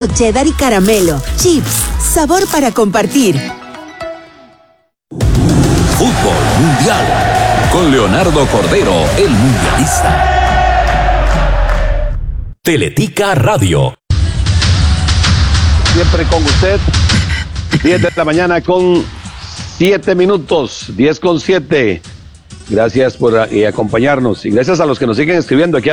cheddar y caramelo. Chips, sabor para compartir. Fútbol Mundial con Leonardo Cordero, el mundialista. Teletica Radio. Siempre con usted, 10 de la mañana con 7 minutos, 10 con 7. Gracias por acompañarnos y gracias a los que nos siguen escribiendo aquí al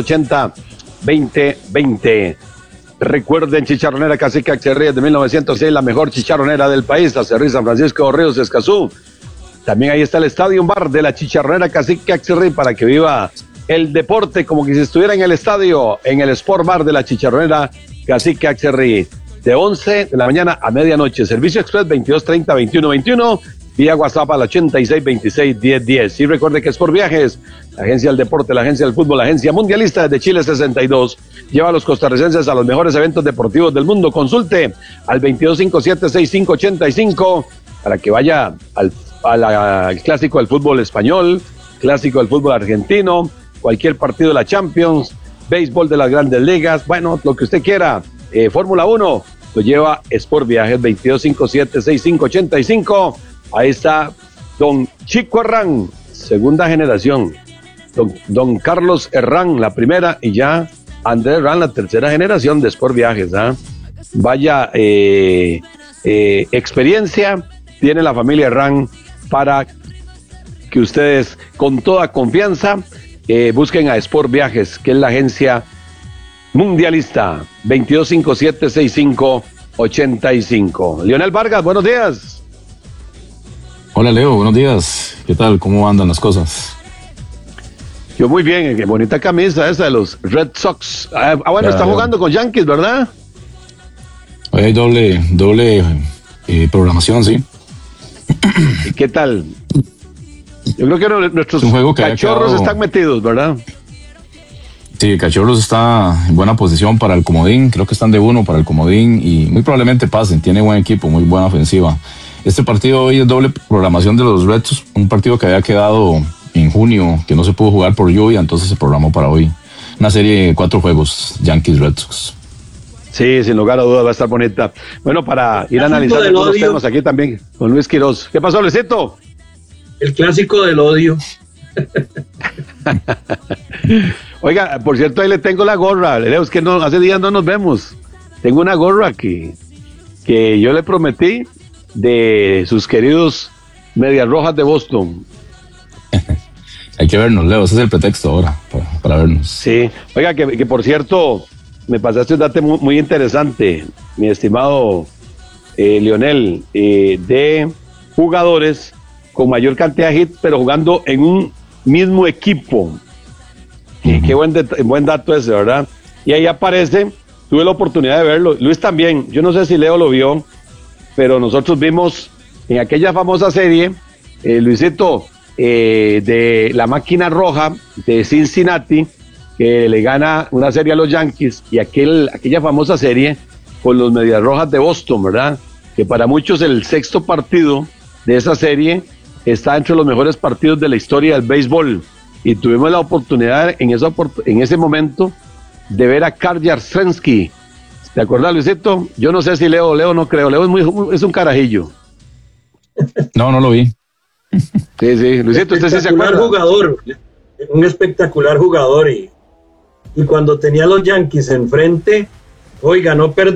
8380-2020. Recuerden, Chicharronera Cacique Acerrí de 1906, la mejor chicharronera del país, Acerrí San Francisco de Ríos Escazú. También ahí está el Estadio Bar de la Chicharronera Cacique Acerrí para que viva el deporte como que si estuviera en el estadio, en el Sport Bar de la Chicharronera Cacique Acerrí. De 11 de la mañana a medianoche. Servicio Express 2230-2121. Vía WhatsApp al 8626-1010. Y recuerde que es por viajes. La agencia del deporte, la agencia del fútbol, la agencia mundialista de Chile 62. Lleva a los costarricenses a los mejores eventos deportivos del mundo. Consulte al 2257-6585 para que vaya al clásico del fútbol español, clásico del fútbol argentino, cualquier partido de la Champions, béisbol de las grandes ligas, bueno, lo que usted quiera. Fórmula 1 lo lleva Sport Viajes 2257-6585. Ahí está don Chico Herrán, segunda generación, don Carlos Herrán, la primera, y ya Andrés Herrán, la tercera generación de Sport Viajes. Vaya experiencia tiene la familia Herrán para que ustedes con toda confianza busquen a Sport Viajes, que es la agencia mundialista. 2257-6585. Leonel Vargas, buenos días. Hola Leo, buenos días. ¿Qué tal? ¿Cómo andan las cosas? Yo muy bien, qué bonita camisa esa de los Red Sox. Bueno, está jugando con Yankees, ¿verdad? Hoy hay doble programación, sí. ¿Y qué tal? Yo creo que nuestros cachorros están metidos, ¿verdad? Sí, Cachorros está en buena posición para el comodín, creo que están de uno para el comodín y muy probablemente pasen, tiene buen equipo, muy buena ofensiva. Este partido hoy es doble programación de los Red Sox, un partido que había quedado en junio, que no se pudo jugar por lluvia, entonces se programó para hoy. Una serie de 4 juegos, Yankees-Red Sox. Sí, sin lugar a dudas va a estar bonita. Bueno, para ir analizando los temas aquí también con Luis Quiroz. ¿Qué pasó, Luisito? El clásico del odio. Oiga, por cierto, ahí le tengo la gorra. Leo, es que no, hace días no nos vemos. Tengo una gorra que yo le prometí de sus queridos Medias Rojas de Boston. Hay que vernos, Leo, ese es el pretexto ahora para vernos. Sí, oiga, que por cierto, me pasaste un dato muy interesante, mi estimado Leonel, de jugadores con mayor cantidad de hits, pero jugando en un mismo equipo. Qué buen dato ese, ¿verdad? Y ahí aparece, tuve la oportunidad de verlo, Luis también, yo no sé si Leo lo vio, pero nosotros vimos en aquella famosa serie, Luisito, de la máquina roja de Cincinnati, que le gana una serie a los Yankees, y aquella famosa serie con los Medias Rojas de Boston, ¿verdad? Que para muchos el sexto partido de esa serie está entre los mejores partidos de la historia del béisbol. Y tuvimos la oportunidad en ese momento de ver a Carl Yastrzemski. ¿Te acuerdas, Luisito? Yo no sé si Leo no creo. Leo es un carajillo. No lo vi. Sí, Luisito, usted sí se acuerda. Un espectacular jugador. Y cuando tenía a los Yankees enfrente, oiga, no